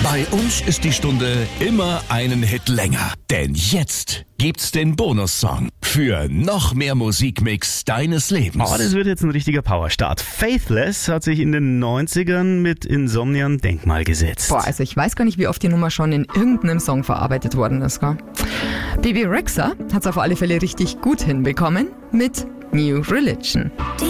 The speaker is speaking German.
Bei uns ist die Stunde immer einen Hit länger. Denn jetzt gibt's den Bonussong für noch mehr Musikmix deines Lebens. Oh, das wird jetzt ein richtiger Powerstart. Faithless hat sich in den 90ern mit Insomnia ein Denkmal gesetzt. Boah, also ich weiß gar nicht, wie oft die Nummer schon in irgendeinem Song verarbeitet worden ist, gell? Bebe Rexha hat's auf alle Fälle richtig gut hinbekommen mit New Religion.